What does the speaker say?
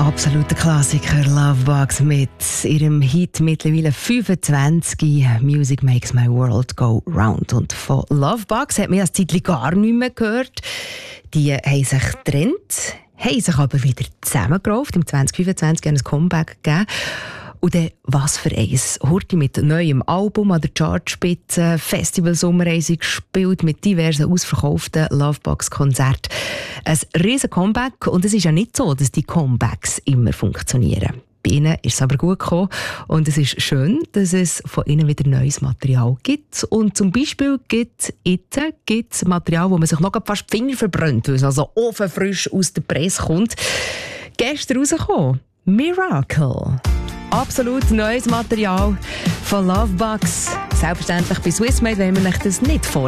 Absoluter Klassiker, Lovebox mit ihrem Hit mittlerweile 25, Music Makes My World Go Round. Und von Lovebox hat man ja ein Zeitchen gar nicht mehr gehört. Die haben sich getrennt, haben sich aber wieder zusammengerauft. Im 2025 haben ein Comeback gegeben. Und dann, was für eins. Horti mit neuem Album an der Chartspitze, Festivalsommer haben sie gespielt mit diversen ausverkauften Lovebox-Konzerten. Ein riesen Comeback. Und es ist ja nicht so, dass die Comebacks immer funktionieren. Bei ihnen ist es aber gut gekommen. Und es ist schön, dass es von ihnen wieder neues Material gibt. Und zum Beispiel gibt es Material, wo man sich noch fast die Finger verbrennt, weil es also ofenfrisch aus der Presse kommt. Gestern rausgekommen. Miracle. Absolut neues Material von Lovebox. Selbstverständlich bei Swissmade, wenn wir euch das nicht vor